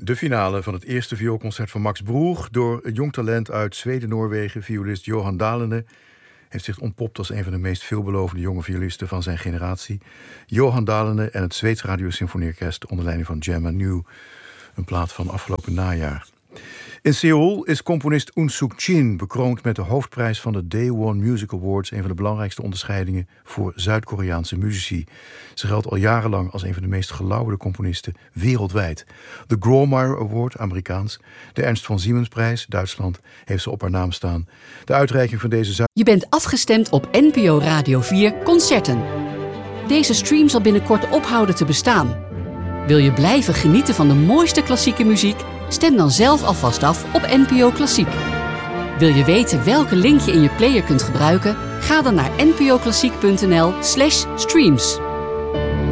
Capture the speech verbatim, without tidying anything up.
De finale van het eerste vioolconcert van Max Broeg door een jong talent uit Zweden-Noorwegen, violist Johan Dahlene, heeft zich ontpopt als een van de meest veelbelovende jonge violisten van zijn generatie. Johan Dahlene en het Zweeds Radiosymfonieorkest onder leiding van Gemma New, een plaat van afgelopen najaar. In Seoul is componist Eun Suk Jin bekroond met de hoofdprijs van de Day One Music Awards, een van de belangrijkste onderscheidingen voor Zuid-Koreaanse muzici. Ze geldt al jarenlang als een van de meest gelauwerde componisten wereldwijd. De Grawemeyer Award, Amerikaans, de Ernst von Siemensprijs, Duitsland, heeft ze op haar naam staan. De uitreiking van deze Zuid- Je bent afgestemd op N P O Radio vier Concerten. Deze stream zal binnenkort ophouden te bestaan. Wil je blijven genieten van de mooiste klassieke muziek? Stem dan zelf alvast af op N P O Klassiek. Wil je weten welke link je in je player kunt gebruiken? Ga dan naar npoklassiek punt n l slash streams.